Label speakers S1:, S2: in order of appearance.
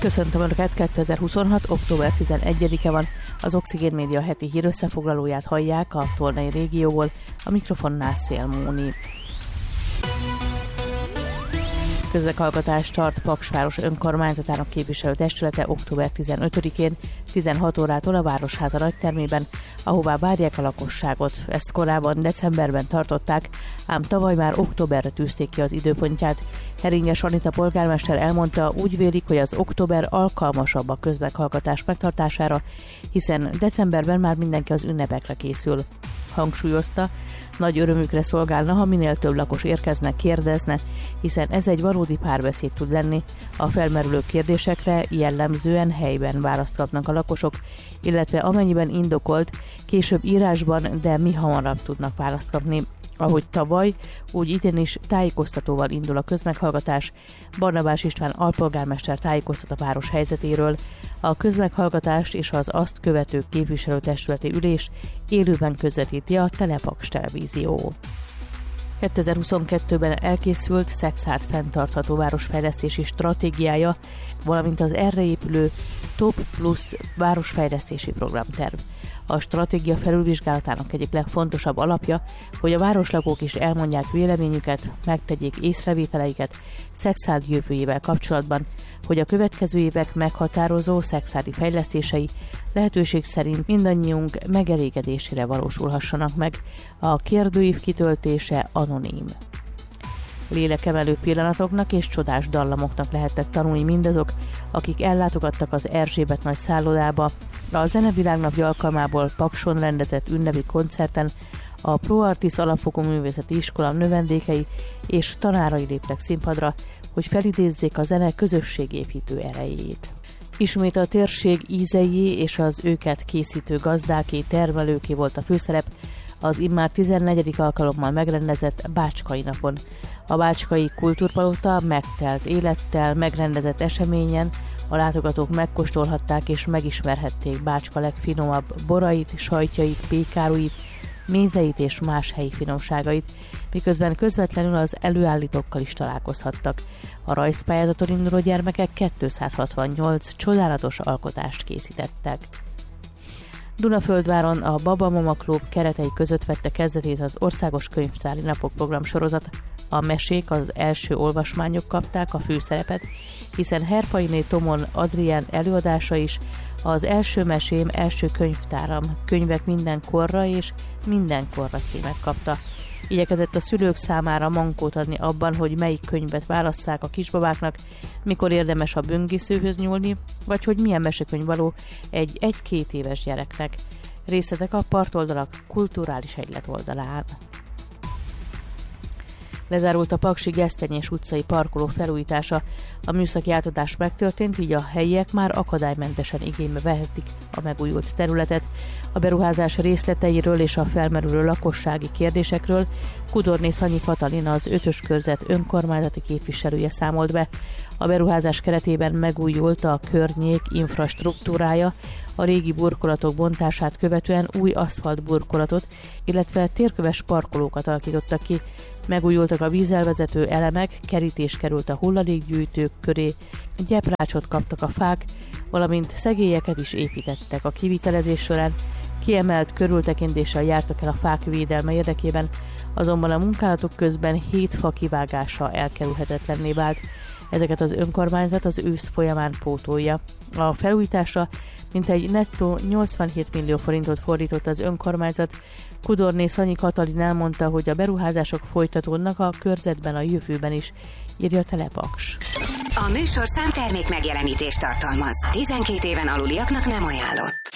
S1: Köszöntöm Önöket, 2026. október 11-e van, az Oxigén Média heti hírösszefoglalóját hallják a Tolnai régióból, a mikrofonnál Szél Móni. Közmeghallgatást tart Paksváros önkormányzatának képviselőtestülete október 15-én 16 órától a Városháza nagytermében, ahová várják a lakosságot. Ezt korábban decemberben tartották, ám tavaly már októberre tűzték ki az időpontját. Heringes Anita polgármester elmondta, úgy vélik, hogy az október alkalmasabb a közmeghallgatás megtartására, hiszen decemberben már mindenki az ünnepekre készül. Hangsúlyozta, nagy örömükre szolgálna, ha minél több lakos érkezne, kérdezne, hiszen ez egy valódi párbeszéd tud lenni. A felmerülő kérdésekre jellemzően helyben választ kapnak a lakosok, illetve amennyiben indokolt, később írásban, de mi hamarabb tudnak választ kapni. Ahogy tavaly, úgy idén is tájékoztatóval indul a közmeghallgatás. Barnabás István alpolgármester tájékoztat a város helyzetéről. A közmeghallgatást és az azt követő képviselőtestületi ülés élőben közvetíti a Telepaks televízió. 2022-ben elkészült Szexárd fenntartható városfejlesztési stratégiája, valamint az erre épülő Top Plus városfejlesztési programterv. A stratégia felülvizsgálatának egyik legfontosabb alapja, hogy a városlakók is elmondják véleményüket, megtegyék észrevételeiket Szexárd jövőjével kapcsolatban, hogy a következő évek meghatározó szexárdi fejlesztései lehetőség szerint mindannyiunk megelégedésére valósulhassanak meg. A kérdőív kitöltése anonim. Lélekemelő pillanatoknak és csodás dallamoknak lehettek tanulni mindazok, akik ellátogattak az Erzsébet nagy szállodába. A Zenevilágnapja alkalmából Pakson rendezett ünnepi koncerten a Pro Artis alapfokú művészeti iskola növendékei és tanárai léptek színpadra, hogy felidézzék a zene közösségépítő erejét. Ismét a térség ízei és az őket készítő gazdáké, termelőké volt a főszerep az immár 14. alkalommal megrendezett Bácskai napon. A Bácskai Kultúrpalota megtelt élettel megrendezett eseményen a látogatók megkóstolhatták és megismerhették Bácska legfinomabb borait, sajtjait, pékáruit, mézeit és más helyi finomságait, miközben közvetlenül az előállítókkal is találkozhattak. A rajzpályázaton induló gyermekek 268 csodálatos alkotást készítettek. Dunaföldváron a Baba Mama Klub keretei között vette kezdetét az Országos Könyvtári Napok programsorozat. A mesék, az első olvasmányok kapták a főszerepet, hiszen Herpainé Tomon Adrián előadása is az első mesém, első könyvtáram, könyvek minden korra és minden korra címet kapta. Igyekezett a szülők számára mankót adni abban, hogy melyik könyvet válasszák a kisbabáknak, mikor érdemes a böngészőhöz nyúlni, vagy hogy milyen mesekönyv való egy 1-2 éves gyereknek. Részletek a Partoldalak kulturális egylet oldalán. Lezárult a Paksi Gesztenyés utcai parkoló felújítása. A műszaki átadás megtörtént, így a helyiek már akadálymentesen igénybe vehetik a megújult területet. A beruházás részleteiről és a felmerülő lakossági kérdésekről Kudorné Szanyi Katalin, az 5-ös körzet önkormányzati képviselője számolt be. A beruházás keretében megújult a környék infrastruktúrája, a régi burkolatok bontását követően új aszfalt burkolatot, illetve térköves parkolókat alakítottak ki. Megújultak a vízelvezető elemek, kerítés került a hulladékgyűjtők köré, gyeprácsot kaptak a fák, valamint szegélyeket is építettek. A kivitelezés során kiemelt körültekintéssel jártak el a fák védelme érdekében, azonban a munkálatok közben 7 fa kivágása elkerülhetetlenné vált. Ezeket az önkormányzat az ősz folyamán pótolja. A felújításra mintegy nettó 87 millió forintot fordított az önkormányzat. Kudorné Szanyi Katalin elmondta, hogy a beruházások folytatódnak a körzetben a jövőben is, írja Telepaks.
S2: A műsorszám termék megjelenítést tartalmaz. 12 éven aluliaknak nem ajánlott.